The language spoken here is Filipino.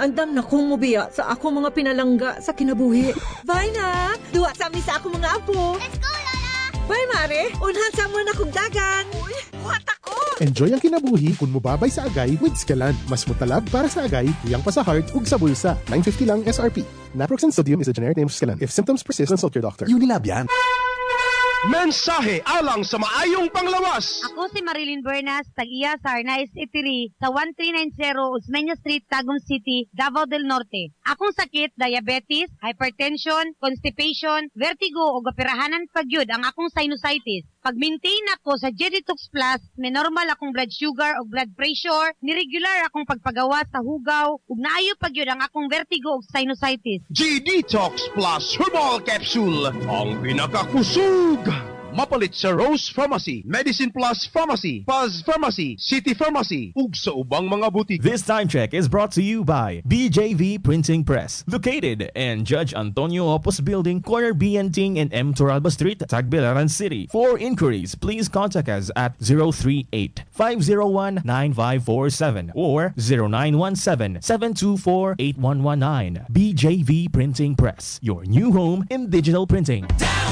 andam na kong mubiya sa ako mga pinalangga sa kinabuhi. Bye na! Duwa sa amin sa ako mga apo. Let's go, Lola! Bye, Mare! Unhan sa mo na kong dagan. Uy, what ako? Enjoy ang kinabuhi kung mubabay sa agay with Skelan. Mas mutalab para sa agay, tuyang pa sa heart ug sa bulsa. 950 lang SRP. Naproxen sodium is a generic name of Skelan. If symptoms persist, consult your doctor. Unilab yan. Mensahe alang sa maayong panglawas. Ako si Marilyn Bernas, tag-iya sa Arnaiz Eatery sa 1390 Usmeña Street, Tagum City, Davao del Norte. Akong sakit, diabetes, hypertension, constipation, vertigo o gapirahanan pagyud ang akong sinusitis. Pag-maintain ako sa G-Detox Plus, may normal akong blood sugar o blood pressure, niregular akong pagpagawa sa hugaw, ug naayo pagyud ang akong vertigo o sinusitis. G-Detox Plus Herbal Capsule, ang pinakakusog. Mapalit sa Rose Pharmacy, Medicine Plus Pharmacy, Paz Pharmacy, City Pharmacy, ug sa ubang mga butik. This time check is brought to you by BJV Printing Press, located in Judge Antonio Opus Building, corner Bienting and M. Toralba Street, Tagbilaran City. For inquiries, please contact us at 038-501-9547 or 0917-724-8119. BJV Printing Press, your new home in digital printing.